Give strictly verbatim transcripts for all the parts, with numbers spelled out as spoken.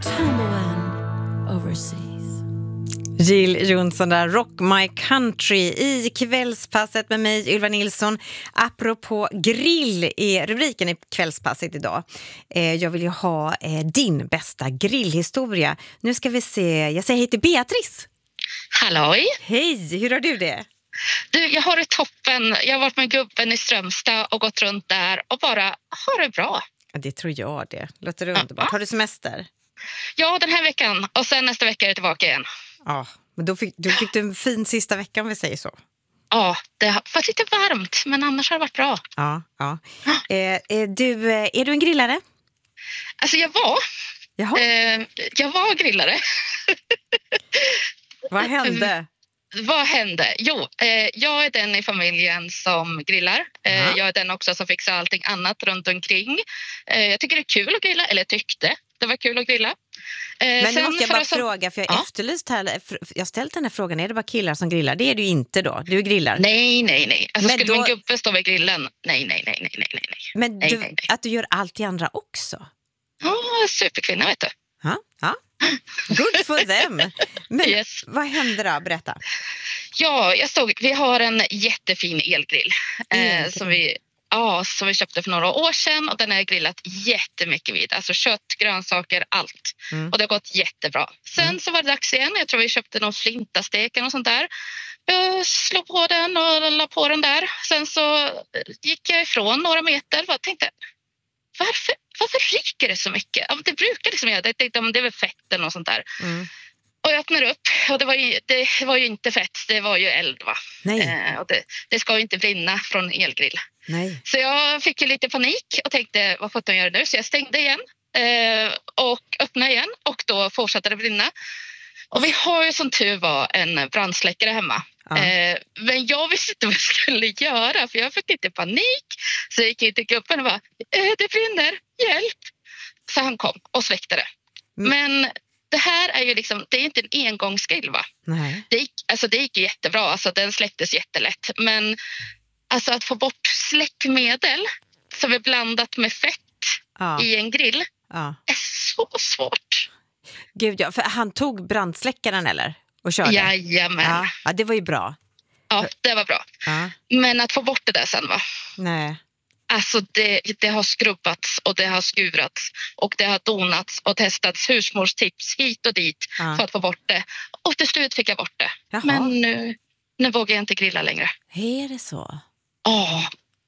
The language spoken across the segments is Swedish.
Tumbleweed Overseas. Jill Johnson där, Rock My Country i kvällspasset med mig, Ylva Nilsson. Apropå grill är rubriken i kvällspasset idag. Eh, jag vill ju ha eh, din bästa grillhistoria. Nu ska vi se, jag säger hej till Beatrice. Halloj! Hej, hur har du det? Du, jag har det toppen. Jag har varit med gubben i Strömstad och gått runt där och bara har det bra. Ja, det tror jag det. Låter det underbart. Har du semester? Ja, den här veckan. Och sen nästa vecka är jag tillbaka igen. Ja, men då fick, då fick du en fin sista vecka om vi säger så. Ja, det har varit lite varmt, men annars har det varit bra. Ja, ja. Eh, är, du, är du en grillare? Alltså jag var. Jaha. Eh, jag var grillare. Vad hände? Vad hände? Jo, eh, jag är den i familjen som grillar. Eh, Ja. Jag är den också som fixar allting annat runt omkring. Eh, jag tycker det är kul att grilla, eller tyckte det var kul att grilla. Eh, Men nu måste jag bara som... fråga, för jag har Ja. efterlyst här, jag har ställt den här frågan, är det bara killar som grillar? Det är du inte då, du grillar. Nej, nej, nej. Alltså, Men skulle då- min gubbe stå vid grillen? Nej, nej, nej, nej, nej, nej. nej. Men nej, du, nej, nej. att du gör allt i andra också? Ja, superkvinna vet du. Ja, ja. Good for them. Men Yes. vad hände då? Berätta. Ja, jag stod, vi har en jättefin elgrill, eh, Elgrill. som, vi, ja, som vi köpte för några år sedan och den har jag grillat jättemycket vid. Alltså kött, grönsaker, allt. Mm. Och det har gått jättebra. Sen Mm. så var det dags igen. Jag tror vi köpte någon flintasteken och sånt där. Jag slog på den och la på den där. Sen så gick jag ifrån några meter och tänkte, varför, varför ryker det så mycket? Ja, det brukar liksom göra det. Jag tänkte, om det är väl fett eller något sånt där. Mm. Och jag öppnar upp och det var ju, det var ju inte fett, det var ju eld va. Nej, Eh, och det, det ska ju inte brinna från elgrill. nej. Så jag fick ju lite panik och tänkte, vad får jag göra nu? Så jag stängde igen eh, och öppnade igen och då fortsatte det brinna. Och vi har ju som tur var en brandsläckare hemma. Ja. Eh, men jag visste inte vad jag skulle göra för jag fick lite panik. Så jag gick in till gubben och bara, eh, det brinner, hjälp. Så han kom och släckte det. Mm. Men det här är ju liksom, det är inte en engångsgrill va? Nej. Det gick, alltså det gick jättebra, alltså den släcktes jättelätt. Men alltså att få bort släckmedel som är blandat med fett Ja, i en grill ja. är så svårt. Gud, ja, för han tog brandsläckaren eller? Och körde? Jajamän. Ja, ja, det var ju bra. Ja, det var bra. Ja, Men att få bort det där sen va? nej. Alltså det, det har skrubbats och det har skurats och det har donats och testats husmorstips hit och dit Ja. för att få bort det. Och till slut fick jag bort det. Jaha. Men nu, nu vågar jag inte grilla längre. Är det så? Åh,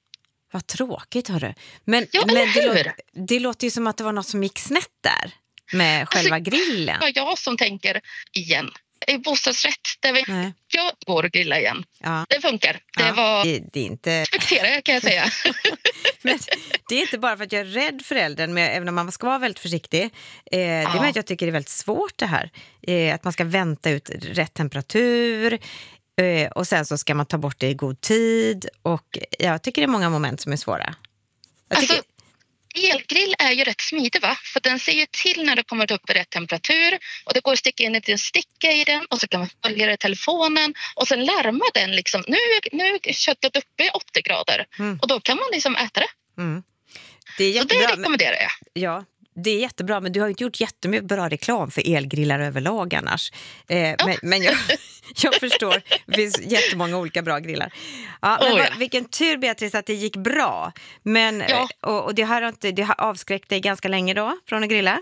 Vad tråkigt, hörru. Men, Ja, eller men det, hur? låter, det låter ju som att det var något som gick snett där med själva grillen. det var jag som tänker igen. I bostadsrätt där vi, Nej. jag går och grilla igen. Ja. Det funkar. Det Ja. var Det, det är inte... respektera kan jag säga. Men det är inte bara för att jag är rädd för elden, men även om man ska vara väldigt försiktig. Eh, det är Ja. med att jag tycker det är väldigt svårt det här. Eh, att man ska vänta ut rätt temperatur eh, och sen så ska man ta bort det i god tid. Och jag tycker det är många moment som är svåra. Jag tycker, Alltså, elgrill är ju rätt smidig va? För den ser ju till när det kommer upp i rätt temperatur och det går att sticka in en liten sticka i den och så kan man följa det i telefonen och sen larmar den liksom, nu, nu är köttet uppe i åttio grader Mm. och då kan man liksom äta det. mm. Det är Så det jättebra. Men, rekommenderar jag. ja, det är jättebra, men du har ju inte gjort jättemycket bra reklam för elgrillar överlag annars. Eh, men men jag, jag förstår, det finns jättemånga olika bra grillar. Ja, men Oh, vad, ja. vilken tur Beatrice att det gick bra. Men, Ja. och, och det, har inte, det har avskräckt dig ganska länge då från att grilla?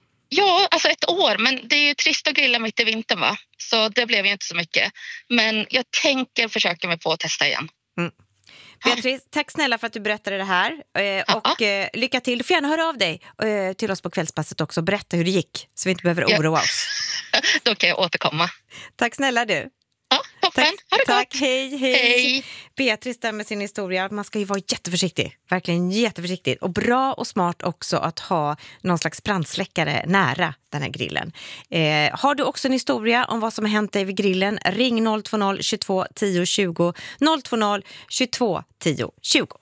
Ja, alltså ett år, men det är ju trist att grilla mitt i vintern va? Så det blev ju inte så mycket. Men jag tänker försöka mig på att testa igen. Beatrice, tack snälla för att du berättade det här. Eh, och eh, lycka till. Du får gärna höra av dig eh, till oss på kvällspasset också och berätta hur det gick. Så vi inte behöver Ja. oroa oss. Då kan jag återkomma. Tack snälla du. Ja, toppen. Tack, Ha det tack. gott. Hej, hej. Hej. Beatrice där med sin historia. Man ska ju vara jätteförsiktig. Verkligen jätteförsiktig. Och bra och smart också att ha någon slags brandsläckare nära den här grillen. Eh, har du också en historia om vad som har hänt dig vid grillen? Ring noll två noll tjugotvå tio tjugo. noll två noll tjugotvå tio tjugo.